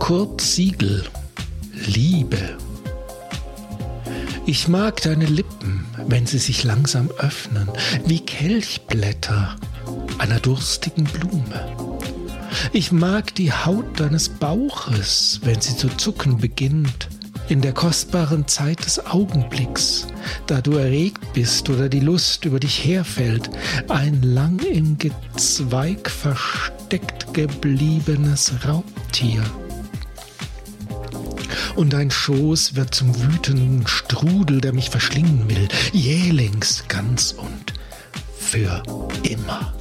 Kurt Siegel, Liebe. Ich mag deine Lippen, wenn sie sich langsam öffnen, wie Kelchblätter einer durstigen Blume. Ich mag die Haut deines Bauches, wenn sie zu zucken beginnt, in der kostbaren Zeit des Augenblicks, da du erregt bist oder die Lust über dich herfällt, ein lang im Gezweig versteckt gebliebenes Raubtier. Und dein Schoß wird zum wütenden Strudel, der mich verschlingen will, jählings, ganz und für immer.